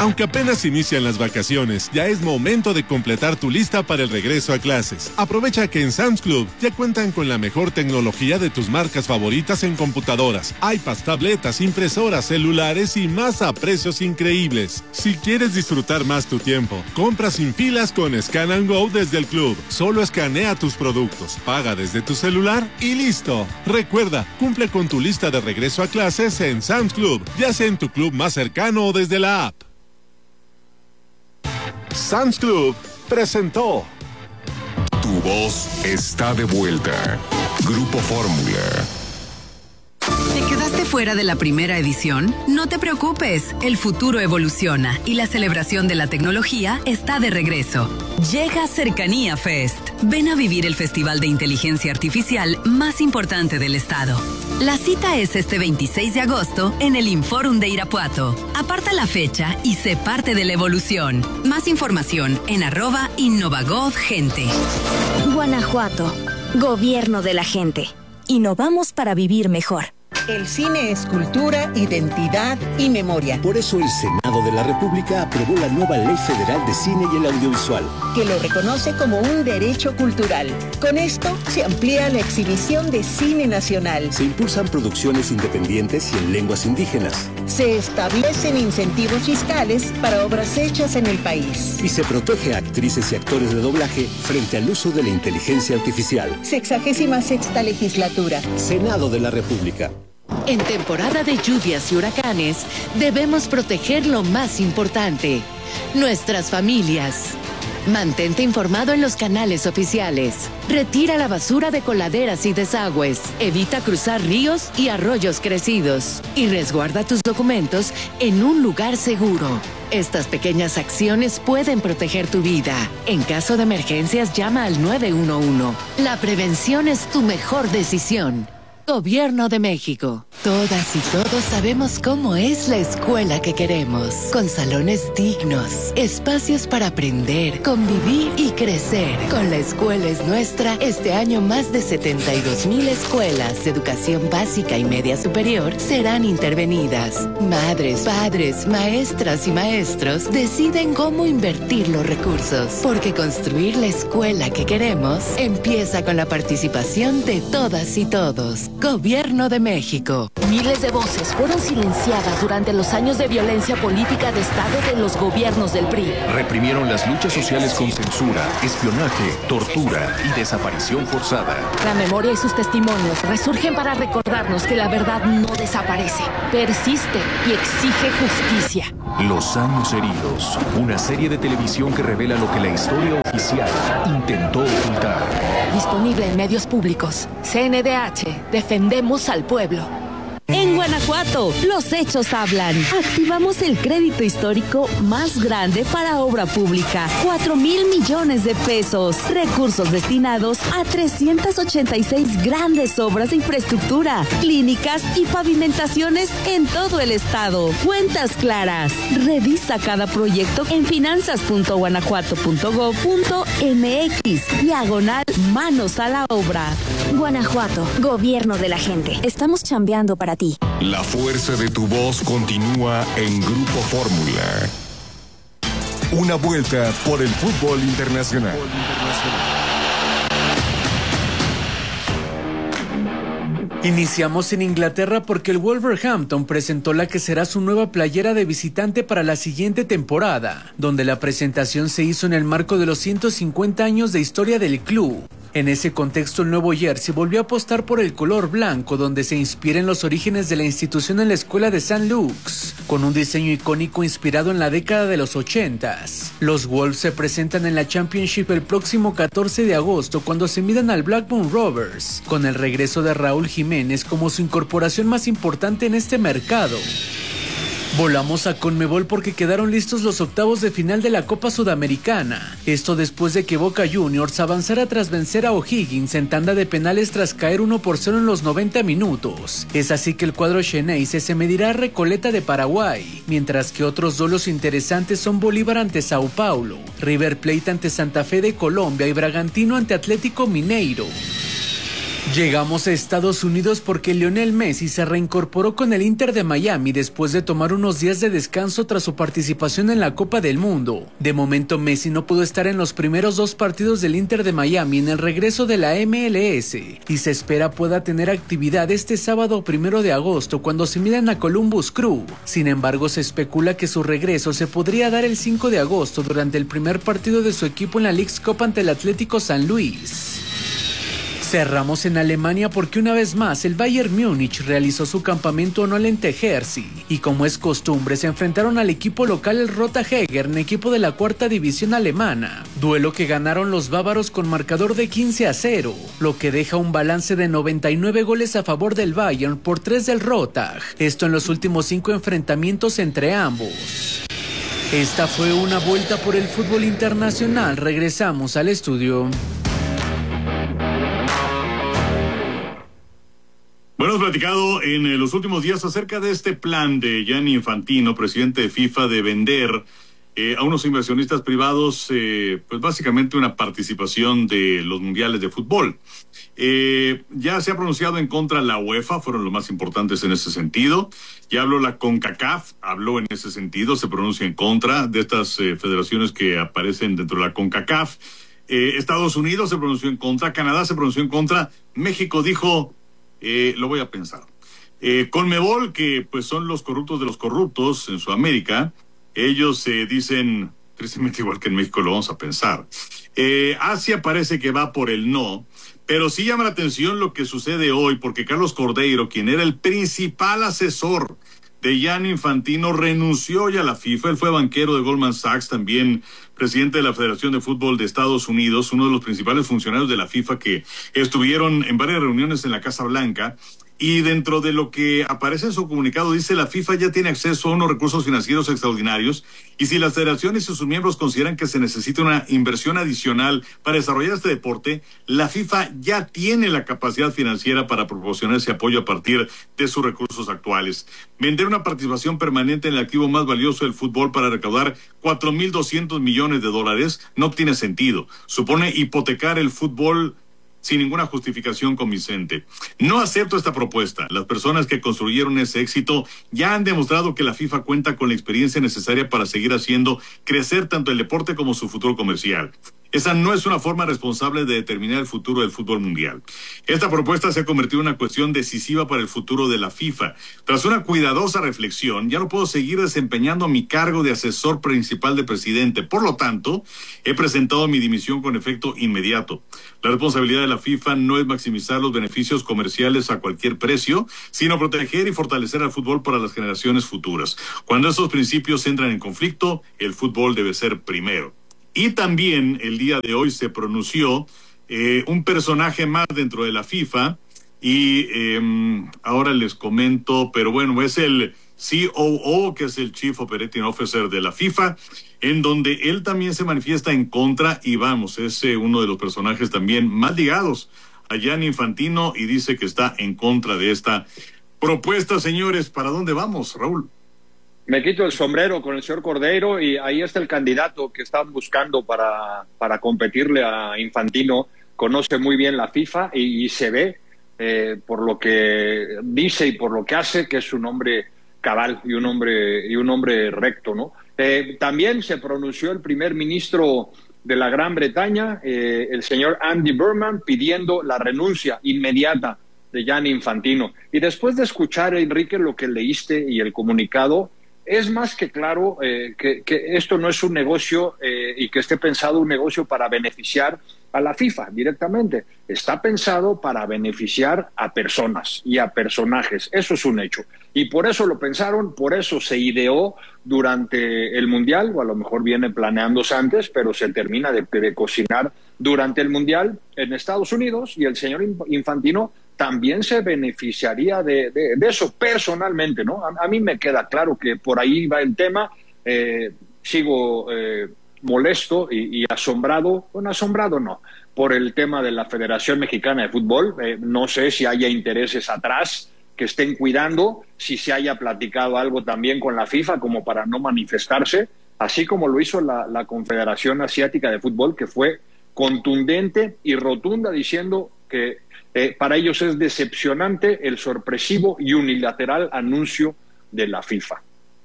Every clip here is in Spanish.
Aunque apenas inician las vacaciones, ya es momento de completar tu lista para el regreso a clases. Aprovecha que en Sam's Club ya cuentan con la mejor tecnología de tus marcas favoritas en computadoras, iPads, tabletas, impresoras, celulares y más a precios increíbles. Si quieres disfrutar más tu tiempo, compra sin filas con Scan and Go desde el club. Solo escanea tus productos, paga desde tu celular y listo. Recuerda, cumple con tu lista de regreso a clases en Sam's Club, ya sea en tu club más cercano o desde la app. Sam's Club presentó. Tu voz está de vuelta. Grupo Fórmula. ¿Te quedaste fuera de la primera edición? No te preocupes, el futuro evoluciona y la celebración de la tecnología está de regreso. Llega Cercanía Fest. Ven a vivir el festival de inteligencia artificial más importante del estado. La cita es este 26 de agosto en el Inforum de Irapuato. Aparta la fecha y sé parte de la evolución. Más información en @InnovaGovGente. Guanajuato, gobierno de la gente. Innovamos para vivir mejor. El cine es cultura, identidad y memoria. Por eso el Senado de la República aprobó la nueva Ley Federal de Cine y el Audiovisual, que lo reconoce como un derecho cultural. Con esto se amplía la exhibición de cine nacional. Se impulsan producciones independientes y en lenguas indígenas. Se establecen incentivos fiscales para obras hechas en el país. Y se protege a actrices y actores de doblaje frente al uso de la inteligencia artificial. 66ª legislatura. Senado de la República. En temporada de lluvias y huracanes, debemos proteger lo más importante, nuestras familias. Mantente informado en los canales oficiales. Retira la basura de coladeras y desagües. Evita cruzar ríos y arroyos crecidos. Y resguarda tus documentos en un lugar seguro. Estas pequeñas acciones pueden proteger tu vida. En caso de emergencias, llama al 911. La prevención es tu mejor decisión. Gobierno de México. Todas y todos sabemos cómo es la escuela que queremos. Con salones dignos, espacios para aprender, convivir y crecer. Con La Escuela es Nuestra, este año más de 72,000 escuelas de educación básica y media superior serán intervenidas. Madres, padres, maestras y maestros deciden cómo invertir los recursos. Porque construir la escuela que queremos empieza con la participación de todas y todos. Gobierno de México. Miles de voces fueron silenciadas durante los años de violencia política de Estado de los gobiernos del PRI. Reprimieron las luchas sociales con censura, espionaje, tortura y desaparición forzada. La memoria y sus testimonios resurgen para recordarnos que la verdad no desaparece, persiste y exige justicia. Los años heridos. Una serie de televisión que revela lo que la historia oficial intentó ocultar. Disponible en medios públicos. CNDH. Defendemos al pueblo. En Guanajuato, los hechos hablan. Activamos el crédito histórico más grande para obra pública. 4,000 millones de pesos. Recursos destinados a 386 grandes obras de infraestructura, clínicas y pavimentaciones en todo el estado. Cuentas claras. Revisa cada proyecto en finanzas.guanajuato.gov.mx/manos a la obra. Guanajuato, gobierno de la gente. Estamos chambeando para ti. La fuerza de tu voz continúa en Grupo Fórmula. Una vuelta por el fútbol internacional. Iniciamos en Inglaterra porque el Wolverhampton presentó la que será su nueva playera de visitante para la siguiente temporada, donde la presentación se hizo en el marco de los 150 años de historia del club. En ese contexto, el nuevo jersey volvió a apostar por el color blanco, donde se inspira en los orígenes de la institución en la escuela de St. Luke's, con un diseño icónico inspirado en la década de los 80s. Los Wolves se presentan en la Championship el próximo 14 de agosto, cuando se midan al Blackburn Rovers, con el regreso de Raúl Jiménez como su incorporación más importante en este mercado. Volamos a Conmebol porque quedaron listos los octavos de final de la Copa Sudamericana. Esto después de que Boca Juniors avanzara tras vencer a O'Higgins en tanda de penales tras caer 1-0 en los 90 minutos. Es así que el cuadro xeneize se medirá a Recoleta de Paraguay, mientras que otros duelos interesantes son Bolívar ante Sao Paulo, River Plate ante Santa Fe de Colombia y Bragantino ante Atlético Mineiro. Llegamos a Estados Unidos porque Lionel Messi se reincorporó con el Inter de Miami después de tomar unos días de descanso tras su participación en la Copa del Mundo. De momento, Messi no pudo estar en los primeros 2 partidos del Inter de Miami en el regreso de la MLS y se espera pueda tener actividad este sábado 1 de agosto cuando se midan a Columbus Crew. Sin embargo, se especula que su regreso se podría dar el 5 de agosto durante el primer partido de su equipo en la Leagues Cup ante el Atlético San Luis. Cerramos en Alemania porque una vez más el Bayern Múnich realizó su campamento anual en Tegernsee y como es costumbre se enfrentaron al equipo local el Rot-Häggern, equipo de la 4ª división alemana, duelo que ganaron los bávaros con marcador de 15-0, lo que deja un balance de 99 goles a favor del Bayern por 3 del Rotag, esto en los últimos 5 enfrentamientos entre ambos. Esta fue una vuelta por el fútbol internacional, regresamos al estudio. Bueno, hemos platicado en los últimos días acerca de este plan de Gianni Infantino, presidente de FIFA, de vender a unos inversionistas privados, pues básicamente una participación de los mundiales de fútbol. Ya se ha pronunciado en contra la UEFA, fueron los más importantes en ese sentido. Ya habló la CONCACAF, habló en ese sentido, se pronuncia en contra de estas federaciones que aparecen dentro de la CONCACAF. Estados Unidos se pronunció en contra, Canadá se pronunció en contra, México dijo... lo voy a pensar. Conmebol, que pues son los corruptos de los corruptos en Sudamérica, ellos dicen, tristemente igual que en México, lo vamos a pensar. Asia parece que va por el no, pero sí llama la atención lo que sucede hoy, porque Carlos Cordeiro, quien era el principal asesor de Gianni Infantino, renunció ya a la FIFA. Él fue banquero de Goldman Sachs, también presidente de la Federación de Fútbol de Estados Unidos, uno de los principales funcionarios de la FIFA que estuvieron en varias reuniones en la Casa Blanca. Y dentro de lo que aparece en su comunicado, dice: la FIFA ya tiene acceso a unos recursos financieros extraordinarios y si las federaciones y sus miembros consideran que se necesita una inversión adicional para desarrollar este deporte, la FIFA ya tiene la capacidad financiera para proporcionar ese apoyo a partir de sus recursos actuales. Vender una participación permanente en el activo más valioso del fútbol para recaudar $4,200 millones no tiene sentido. Supone hipotecar el fútbol sin ninguna justificación convincente. No acepto esta propuesta. Las personas que construyeron ese éxito ya han demostrado que la FIFA cuenta con la experiencia necesaria para seguir haciendo crecer tanto el deporte como su futuro comercial. Esa no es una forma responsable de determinar el futuro del fútbol mundial. Esta propuesta se ha convertido en una cuestión decisiva para el futuro de la FIFA. Tras una cuidadosa reflexión, ya no puedo seguir desempeñando mi cargo de asesor principal de presidente. Por lo tanto, he presentado mi dimisión con efecto inmediato. La responsabilidad de la FIFA no es maximizar los beneficios comerciales a cualquier precio, sino proteger y fortalecer al fútbol para las generaciones futuras. Cuando esos principios entran en conflicto, el fútbol debe ser primero. Y también el día de hoy se pronunció un personaje más dentro de la FIFA y ahora les comento, pero bueno, es el COO, que es el Chief Operating Officer de la FIFA, en donde él también se manifiesta en contra y vamos, es uno de los personajes también más ligados a Gianni Infantino y dice que está en contra de esta propuesta. Señores, ¿para dónde vamos, Raúl? Me quito el sombrero con el señor Cordeiro y ahí está el candidato que están buscando para competirle a Infantino. Conoce muy bien la FIFA y se ve por lo que dice y por lo que hace que es un hombre cabal y un hombre recto, ¿no? También se pronunció el primer ministro de la Gran Bretaña, el señor Andy Burnham, pidiendo la renuncia inmediata de Gianni Infantino. Y después de escuchar, Enrique, lo que leíste y el comunicado, es más que claro que esto no es un negocio y que esté pensado un negocio para beneficiar a la FIFA directamente. Está pensado para beneficiar a personas y a personajes. Eso es un hecho. Y por eso lo pensaron, por eso se ideó durante el Mundial, o a lo mejor viene planeándose antes, pero se termina de cocinar durante el Mundial en Estados Unidos, y el señor Infantino también se beneficiaría de eso personalmente, ¿no? A mí me queda claro que por ahí va el tema. Sigo molesto y asombrado, bueno, asombrado no, por el tema de la Federación Mexicana de Fútbol. No sé si haya intereses atrás que estén cuidando, si se haya platicado algo también con la FIFA como para no manifestarse, así como lo hizo la Confederación Asiática de Fútbol, que fue contundente y rotunda diciendo que para ellos es decepcionante el sorpresivo y unilateral anuncio de la FIFA.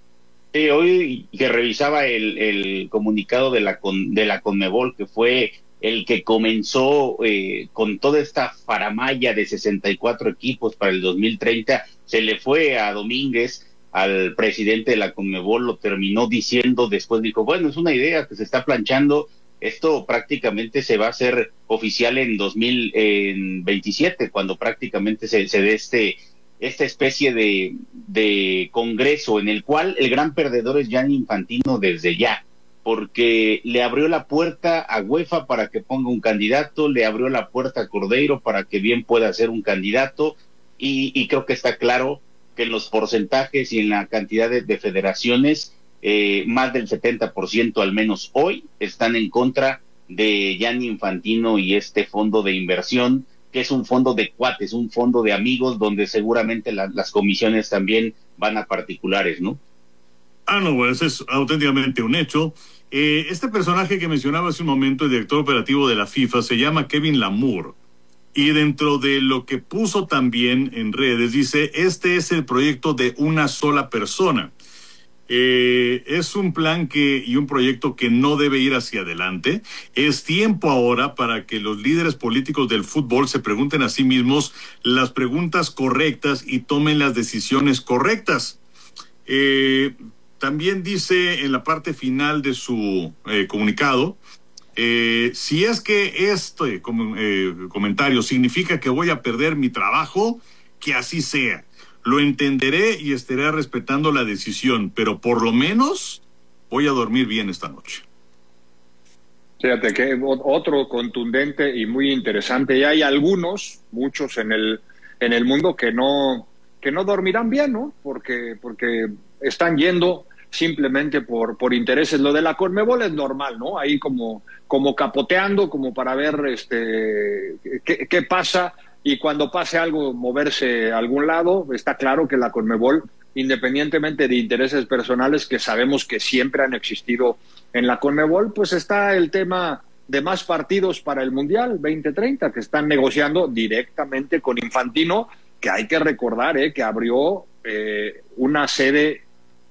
Hoy que revisaba el comunicado de la CONMEBOL, que fue el que comenzó con toda esta faramalla de 64 equipos para el 2030, se le fue a Domínguez, al presidente de la CONMEBOL, lo terminó diciendo, después dijo, bueno, es una idea que se está planchando, esto prácticamente se va a hacer oficial en 2027, cuando prácticamente se dé esta especie de congreso en el cual el gran perdedor es Gianni Infantino desde ya, porque le abrió la puerta a UEFA para que ponga un candidato, le abrió la puerta a Cordeiro para que bien pueda ser un candidato, y creo que está claro que en los porcentajes y en la cantidad de federaciones, más del 70% al menos hoy están en contra de Gianni Infantino y este fondo de inversión, que es un fondo de cuates, un fondo de amigos, donde seguramente las comisiones también van a particulares, ¿no? No, bueno, eso es auténticamente un hecho. Este personaje que mencionaba hace un momento, el director operativo de la FIFA, se llama Kevin Lamour. Y dentro de lo que puso también en redes, dice, este es el proyecto de una sola persona. Es un plan y un proyecto que no debe ir hacia adelante. Es tiempo ahora para que los líderes políticos del fútbol se pregunten a sí mismos las preguntas correctas y tomen las decisiones correctas. También dice en la parte final de su comunicado, si es que este comentario significa que voy a perder mi trabajo, que así sea. Lo entenderé y estaré respetando la decisión, pero por lo menos voy a dormir bien esta noche. Fíjate que otro contundente y muy interesante. Y hay muchos en el mundo que no dormirán bien, ¿no? Porque están yendo simplemente por intereses. Lo de la CONMEBOL es normal, ¿no? Ahí como capoteando, como para ver qué pasa, y cuando pase algo, moverse a algún lado. Está claro que la CONMEBOL, independientemente de intereses personales que sabemos que siempre han existido en la CONMEBOL, pues está el tema de más partidos para el Mundial 2030, que están negociando directamente con Infantino, que hay que recordar que abrió una sede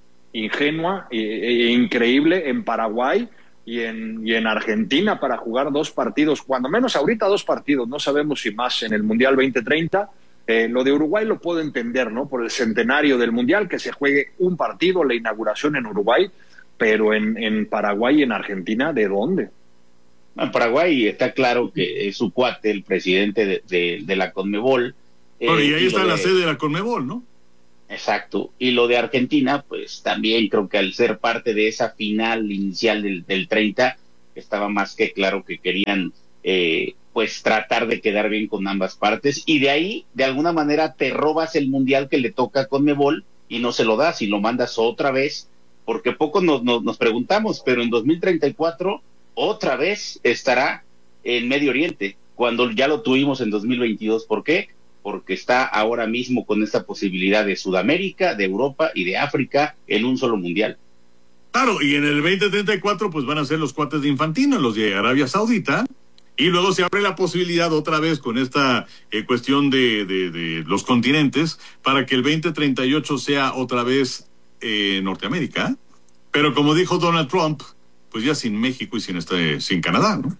ingenua e increíble en Paraguay y en Argentina para jugar 2 partidos, cuando menos ahorita 2 partidos, no sabemos si más en el Mundial 2030. Lo de Uruguay lo puedo entender, ¿no? Por el centenario del Mundial, que se juegue un partido, la inauguración en Uruguay, pero en Paraguay y en Argentina, ¿de dónde? En Paraguay está claro que es su cuate, el presidente de la CONMEBOL. Bueno, y ahí está la sede de la CONMEBOL, ¿no? Exacto. Y lo de Argentina, pues también creo que al ser parte de esa final inicial del 30, estaba más que claro que querían pues tratar de quedar bien con ambas partes, y de ahí, de alguna manera, te robas el Mundial que le toca a CONMEBOL y no se lo das y lo mandas otra vez, porque poco nos preguntamos, pero en 2034 otra vez estará en Medio Oriente, cuando ya lo tuvimos en 2022. ¿Por qué? Porque está ahora mismo con esta posibilidad de Sudamérica, de Europa y de África en un solo Mundial. Claro, y en el 2034 pues van a ser los cuates de Infantino, los de Arabia Saudita, y luego se abre la posibilidad otra vez con esta cuestión de los continentes para que el 2038 sea otra vez Norteamérica, pero como dijo Donald Trump, pues ya sin México y sin Canadá, ¿no?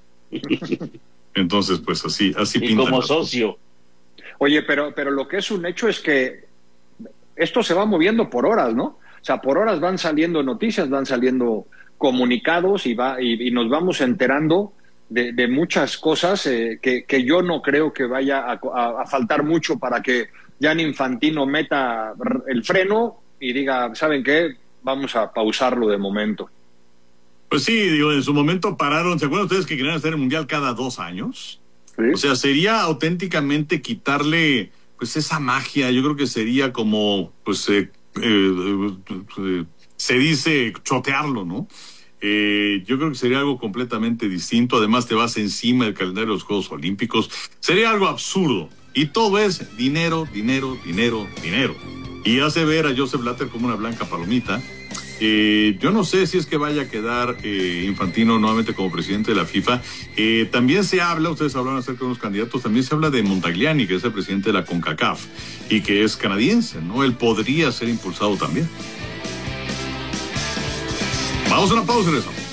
Entonces pues así y pintan como las socio cosas. Oye, pero lo que es un hecho es que esto se va moviendo por horas, ¿no? O sea, por horas van saliendo noticias, van saliendo comunicados y nos vamos enterando de muchas cosas que yo no creo que vaya a faltar mucho para que Gianni Infantino meta el freno y diga, ¿saben qué? Vamos a pausarlo de momento. Pues sí, digo, en su momento pararon. ¿Se acuerdan ustedes que querían hacer el Mundial cada 2 años? ¿Sí? O sea, sería auténticamente quitarle pues esa magia. Yo creo que sería como, pues, se dice chotearlo, ¿no? Yo creo que sería algo completamente distinto. Además te vas encima del calendario de los Juegos Olímpicos. Sería algo absurdo. Y todo es dinero, dinero, dinero, dinero. Y hace ver a Joseph Blatter como una blanca palomita. Yo no sé si es que vaya a quedar Infantino nuevamente como presidente de la FIFA. También se habla, ustedes hablan acerca de unos candidatos, también se habla de Montagliani, que es el presidente de la CONCACAF y que es canadiense, ¿no? Él podría ser impulsado también. Vamos a una pausa y regresamos.